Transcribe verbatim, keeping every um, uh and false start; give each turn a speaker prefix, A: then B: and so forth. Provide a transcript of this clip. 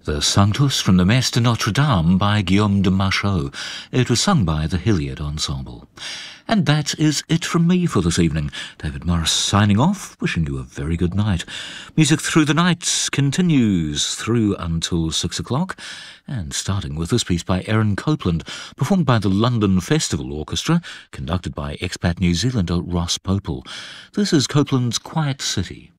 A: The Sanctus from the Messe de Notre Dame by Guillaume de Machaut. It was sung by the Hilliard Ensemble. And that is it from me for this evening. David Morris signing off, wishing you a very good night. Music Through the Night continues through until six o'clock, and starting with this piece by Aaron Copland, performed by the London Festival Orchestra, conducted by expat New Zealander Ross Popel. This is Copland's Quiet City.